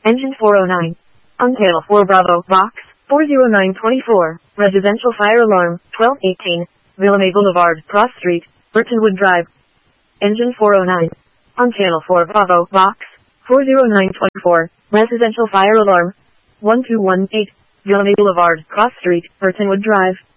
Engine 409. Untail 4 Bravo, Box, 40924, Residential Fire Alarm, 1218, Villamay Boulevard, Cross Street, Burtonwood Drive. Engine 409. Untail 4 Bravo, Box, 40924, Residential Fire Alarm, 1218, Villamay Boulevard, Cross Street, Burtonwood Drive.